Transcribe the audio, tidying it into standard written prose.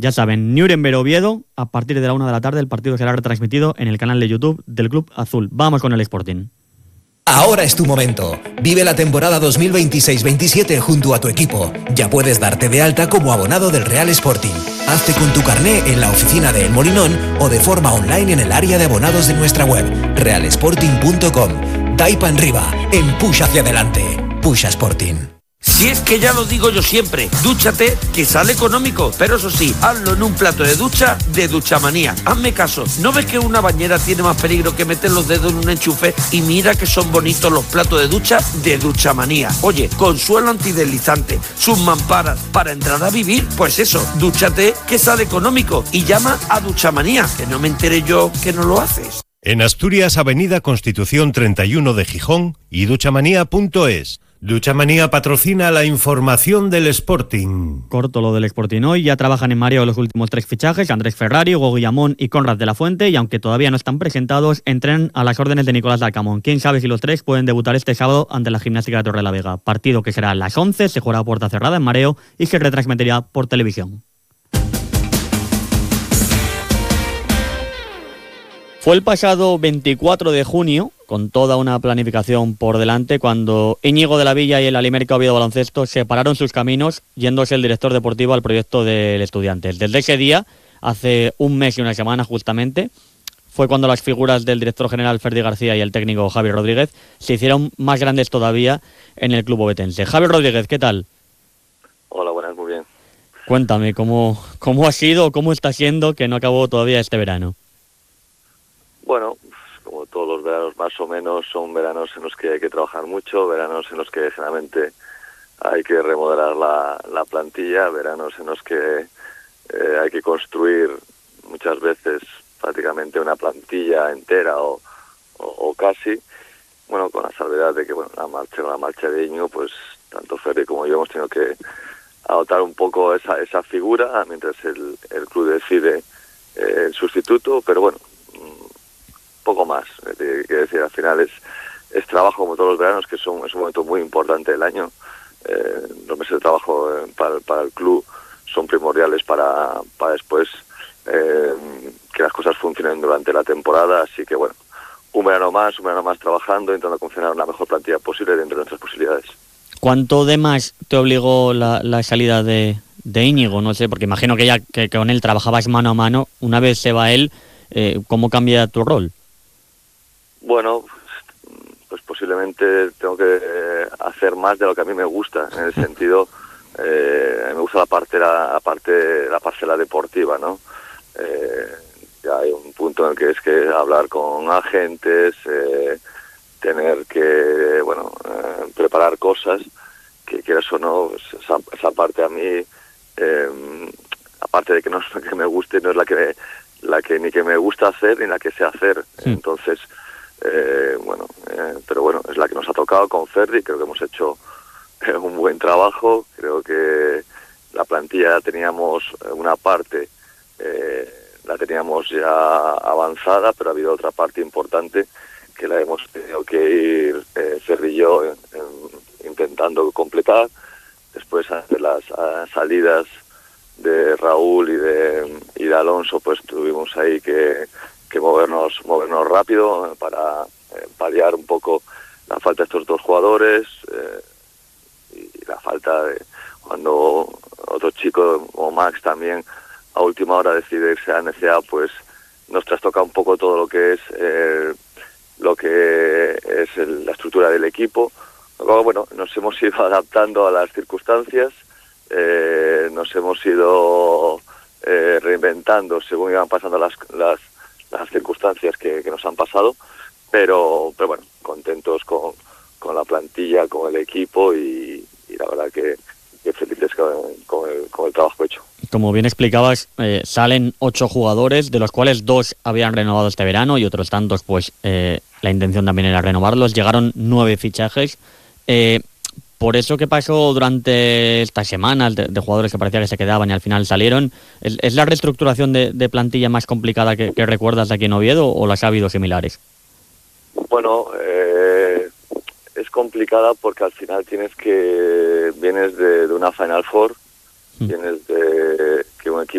Ya saben, Nuremberg-Oviedo, a partir de la 1 de la tarde, el partido será retransmitido en el canal de YouTube del Club Azul. Vamos con el Sporting. Ahora es tu momento. Vive la temporada 2026-27 junto a tu equipo. Ya puedes darte de alta como abonado del Real Sporting. Hazte con tu carné en la oficina de El Molinón o de forma online en el área de abonados de nuestra web, realsporting.com. Dai pan arriba, empuja hacia adelante. Pusha Sporting. Si es que ya lo digo yo siempre, dúchate que sale económico, pero eso sí, hazlo en un plato de ducha de Duchamanía. Hazme caso, ¿no ves que una bañera tiene más peligro que meter los dedos en un enchufe? Y mira que son bonitos los platos de ducha de Duchamanía. Oye, con suelo antideslizante, sus mamparas, para entrar a vivir, pues eso, dúchate que sale económico y llama a Duchamanía, que no me enteré yo que no lo haces. En Asturias, Avenida Constitución 31 de Gijón y duchamanía.es. Duchamanía patrocina la información del Sporting. Corto lo del Sporting hoy. Ya trabajan en mareo los últimos 3 fichajes: Andrés Ferrari, Hugo Guillamón y Conrad de la Fuente. Y aunque todavía no están presentados, entrenan a las órdenes de Nicolás Alcamón. Quién sabe si los 3 pueden debutar este sábado ante la Gimnástica de Torrelavega. Partido que será a las 11, se jugará a puerta cerrada en mareo y se retransmitirá por televisión. Fue el pasado 24 de junio, con toda una planificación por delante, cuando Íñigo de la Villa y el Alimérica Oviedo Baloncesto separaron sus caminos, yéndose el director deportivo al proyecto del Estudiantes. Desde ese día, hace un mes y una semana justamente, fue cuando las figuras del director general Ferdi García y el técnico Javi Rodríguez se hicieron más grandes todavía en el club ovetense. Javi Rodríguez, ¿qué tal? Hola, buenas, muy bien. Cuéntame, ¿cómo ha sido, cómo está siendo que no acabó todavía este verano? Bueno, como todos los veranos más o menos, son veranos en los que hay que trabajar mucho, veranos en los que generalmente hay que remodelar la plantilla, veranos en los que hay que construir muchas veces prácticamente una plantilla entera o casi. Bueno, con la salvedad de que la marcha de Íñigo, pues tanto Ferri como yo hemos tenido que adoptar un poco esa figura mientras el club decide el sustituto, pero bueno, poco más. Quiero decir, al final es trabajo como todos los veranos, que es un momento muy importante del año. Los meses de trabajo para el club son primordiales para después que las cosas funcionen durante la temporada, así que bueno, un verano más trabajando, intentando funcionar una mejor plantilla posible dentro de nuestras posibilidades. ¿Cuánto de más te obligó la salida de Íñigo? No sé, porque imagino que ya que con él trabajabas mano a mano. Una vez se va él, ¿cómo cambia tu rol? Bueno, pues posiblemente tengo que hacer más de lo que a mí me gusta, en el sentido, me gusta la parcela deportiva, ¿no? Ya hay un punto en el que es que hablar con agentes, tener que, preparar cosas, que quieras o no, pues esa parte a mí, aparte de que no es la que me guste, no es la que ni que me gusta hacer ni la que sé hacer. Sí. Entonces, pero bueno, es la que nos ha tocado con Ferdi. Creo que hemos hecho un buen trabajo. Creo que la plantilla teníamos una parte, la teníamos ya avanzada, pero ha habido otra parte importante que la hemos tenido que ir Ferdi y yo intentando completar. Después de las salidas de Raúl y de Alonso, pues tuvimos ahí que movernos rápido para paliar un poco la falta de estos dos jugadores y la falta de cuando otro chico como Max también a última hora decide irse a NCA, pues nos trastoca un poco todo lo que es la estructura del equipo. Luego, bueno, nos hemos ido adaptando a las circunstancias, nos hemos ido reinventando según iban pasando las circunstancias que nos han pasado, pero bueno, contentos con la plantilla, con el equipo y la verdad que felices con el trabajo hecho. Como bien explicabas, salen 8 jugadores, de los cuales 2 habían renovado este verano y otros tantos, pues la intención también era renovarlos. Llegaron 9 fichajes. Por eso que pasó durante estas semanas de jugadores que parecía que se quedaban y al final salieron, ¿es la reestructuración de plantilla más complicada que recuerdas de aquí en Oviedo o las ha habido similares? Bueno, es complicada porque al final vienes de una Final Four, vienes de que un equipo